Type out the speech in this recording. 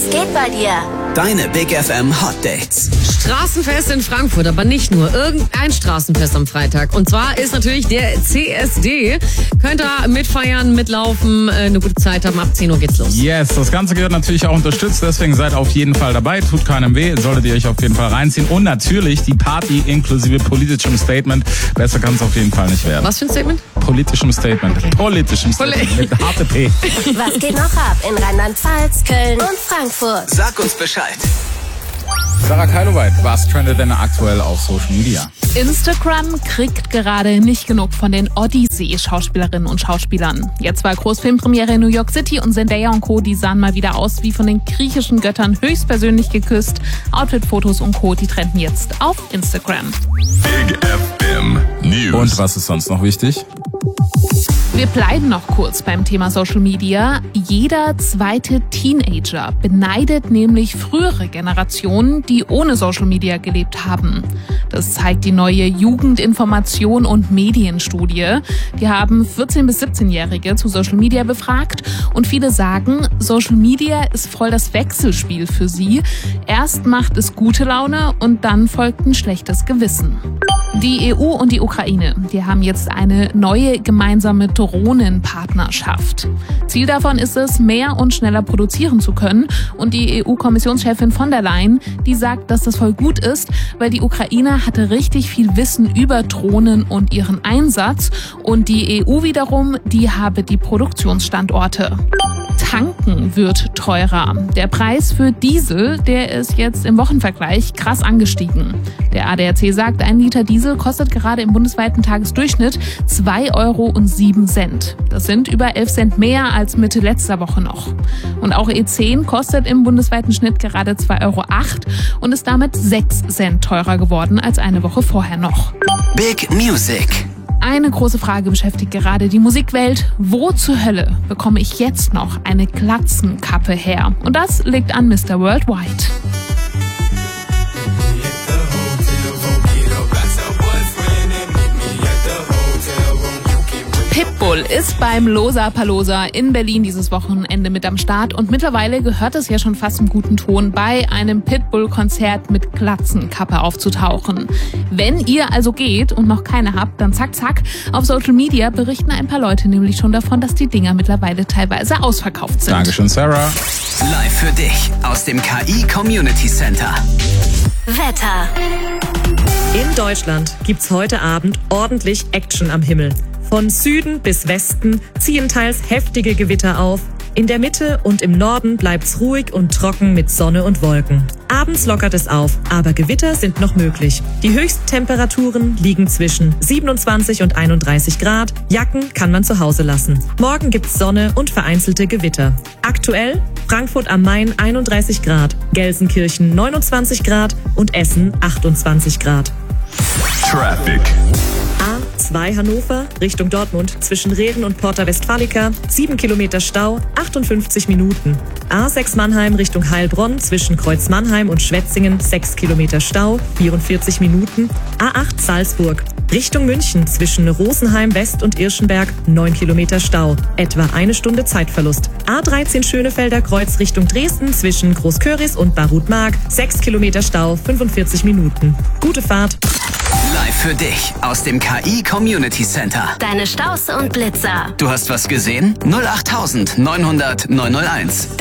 Was geht bei dir? Deine Big FM Hot Dates. Straßenfest in Frankfurt, aber nicht nur. Irgendein Straßenfest am Freitag. Und zwar ist natürlich der CSD. Könnt ihr mitfeiern, mitlaufen, eine gute Zeit haben. Ab 10 Uhr geht's los. Yes, das Ganze gehört natürlich auch unterstützt. Deswegen seid auf jeden Fall dabei. Tut keinem weh. Solltet ihr euch auf jeden Fall reinziehen. Und natürlich die Party inklusive politischem Statement. Besser kann es auf jeden Fall nicht werden. Was für ein Statement? Politischem Statement. Okay. Politischem Statement. Mit harte P. Was geht noch ab in Rheinland-Pfalz, Köln und Frankfurt? Sag uns Bescheid. Sarah Keiloweit, was trendet denn aktuell auf Social Media? Instagram kriegt gerade nicht genug von den Odyssey-Schauspielerinnen und Schauspielern. Jetzt war Großfilmpremiere in New York City und Zendaya und Co., die sahen mal wieder aus wie von den griechischen Göttern höchstpersönlich geküsst. Outfit-Fotos und Co., die trenden jetzt auf Instagram. Big FM News. Und was ist sonst noch wichtig? Wir bleiben noch kurz beim Thema Social Media. Jeder zweite Teenager beneidet nämlich frühere Generationen, die ohne Social Media gelebt haben. Das zeigt die neue Jugendinformation- und Medienstudie. Die haben 14- bis 17-Jährige zu Social Media befragt und viele sagen, Social Media ist voll das Wechselspiel für sie. Erst macht es gute Laune und dann folgt ein schlechtes Gewissen. Die EU und die Ukraine, die haben jetzt eine neue gemeinsame Drohnenpartnerschaft. Ziel davon ist es, mehr und schneller produzieren zu können. Und die EU-Kommissionschefin von der Leyen, die sagt, dass das voll gut ist, weil die Ukraine hatte richtig viel Wissen über Drohnen und ihren Einsatz. Und die EU wiederum, die habe die Produktionsstandorte. Tanken wird teurer. Der Preis für Diesel, der ist jetzt im Wochenvergleich krass angestiegen. Der ADAC sagt, ein Liter Diesel kostet gerade im bundesweiten Tagesdurchschnitt 2,07 €. Das sind über 11 Cent mehr als Mitte letzter Woche noch. Und auch E10 kostet im bundesweiten Schnitt gerade 2,08 € und ist damit 6 Cent teurer geworden als eine Woche vorher noch. Big Music. Eine große Frage beschäftigt gerade die Musikwelt. Wo zur Hölle bekomme ich jetzt noch eine Glatzenkappe her? Und das liegt an Mr. Worldwide. Pitbull ist beim Lollapalooza in Berlin dieses Wochenende mit am Start und mittlerweile gehört es ja schon fast im guten Ton, bei einem Pitbull-Konzert mit Glatzenkappe aufzutauchen. Wenn ihr also geht und noch keine habt, dann zack, zack. Auf Social Media berichten ein paar Leute nämlich schon davon, dass die Dinger mittlerweile teilweise ausverkauft sind. Dankeschön, Sarah. Live für dich aus dem KI Community Center. Wetter. In Deutschland gibt's heute Abend ordentlich Action am Himmel. Von Süden bis Westen ziehen teils heftige Gewitter auf. In der Mitte und im Norden bleibt's ruhig und trocken mit Sonne und Wolken. Abends lockert es auf, aber Gewitter sind noch möglich. Die Höchsttemperaturen liegen zwischen 27 und 31 Grad. Jacken kann man zu Hause lassen. Morgen gibt's Sonne und vereinzelte Gewitter. Aktuell Frankfurt am Main 31 Grad, Gelsenkirchen 29 Grad und Essen 28 Grad. Traffic. A2 Hannover Richtung Dortmund zwischen Reden und Porta Westfalica 7 Kilometer Stau, 58 Minuten. A6 Mannheim Richtung Heilbronn zwischen Kreuz Mannheim und Schwetzingen 6 Kilometer Stau, 44 Minuten. A8 Salzburg Richtung München zwischen Rosenheim West und Irschenberg 9 Kilometer Stau, etwa eine Stunde Zeitverlust. A13 Schönefelder Kreuz Richtung Dresden zwischen Großköris und Barut-Mark 6 Kilometer Stau, 45 Minuten. Gute Fahrt. Live für dich aus dem KI Community Center. Deine Staus und Blitzer. Du hast was gesehen? 08900 901.